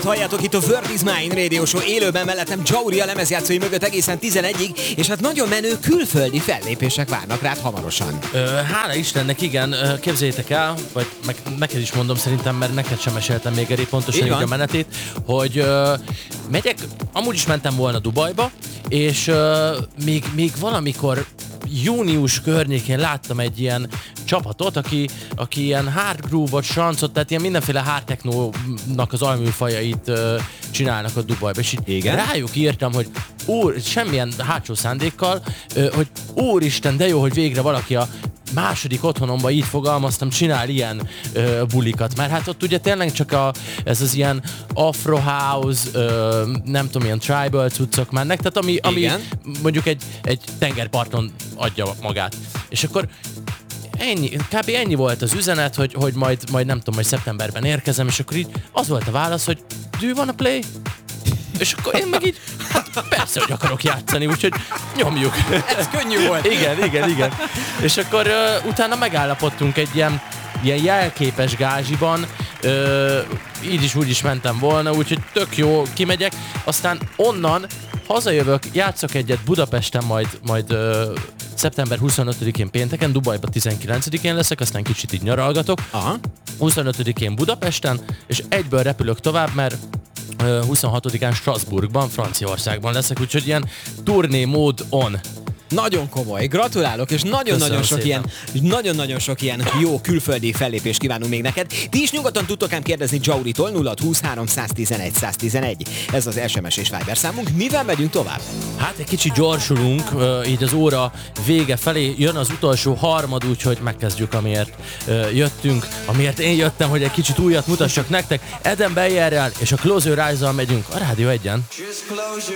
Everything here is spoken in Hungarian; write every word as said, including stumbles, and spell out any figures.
Show-t halljátok itt a World is Mine Radio Show élőben, mellettem Jauri a lemezjátszói mögött egészen tizenegyig, és hát nagyon menő külföldi fellépések várnak rád hamarosan. Ö, hála Istennek, igen, képzeljétek el, vagy meg, neked is mondom szerintem, mert neked sem meséltem még elég pontosan így a menetét, hogy ö, megyek, amúgy is mentem volna Dubajba, és ö, még, még valamikor június környékén láttam egy ilyen csapatot, aki, aki ilyen hard groove-ot, sancot, tehát ilyen mindenféle hard technónak az alműfajait uh, csinálnak a Dubajba, és így igen? rájuk írtam, hogy úr, semmilyen hátsó szándékkal, uh, hogy úristen, de jó, hogy végre valaki a második otthonomban így fogalmaztam, csinál ilyen ö, bulikat, mert hát ott ugye tényleg csak a, ez az ilyen afro house, ö, nem tudom, ilyen tribal cuccok mennek, tehát ami, ami mondjuk egy, egy tengerparton adja magát. És akkor ennyi, kb. Ennyi volt az üzenet, hogy, hogy majd, majd nem tudom, majd szeptemberben érkezem, és akkor így az volt a válasz, hogy do you wanna play? És akkor én meg így, hát persze, hogy akarok játszani, úgyhogy nyomjuk. Ez könnyű volt. Igen, igen, igen. És akkor uh, utána megállapodtunk egy ilyen, ilyen jelképes gázsiban, uh, így is úgy is mentem volna, úgyhogy tök jó, kimegyek, aztán onnan hazajövök, játszok egyet Budapesten, majd, majd uh, szeptember huszonötödikén pénteken, Dubajban tizenkilencedikén leszek, aztán kicsit így nyaralgatok. Aha. huszonötödikén Budapesten, és egyből repülök tovább, mert huszonhatodikán Strasbourgban, Franciaországban leszek, úgyhogy ilyen turné mód on. Nagyon komoly, gratulálok, és nagyon-nagyon sok ilyen, nagyon-nagyon sok ilyen jó külföldi fellépést kívánunk még neked. Ti is nyugodtan tudtok ám kérdezni Jauritól nulla húsz háromszáztizenegy száztizenegy. Ez az es em es és Viber számunk. Mivel megyünk tovább? Hát egy kicsit gyorsulunk, így az óra vége felé jön az utolsó harmad, úgyhogy megkezdjük, amiért jöttünk, amiért én jöttem, hogy egy kicsit újat mutassak nektek. Eden Bayerrel és a Close Your Eyes-zal megyünk a Rádió egyen.